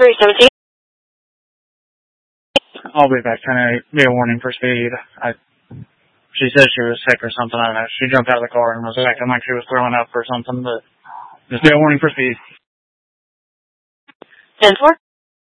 317. I'll be back. Can I be a warning for speed? She said she was sick or something. I don't know. She jumped out of the car and was acting like she was throwing up or something, but just be a warning for speed. 10-4.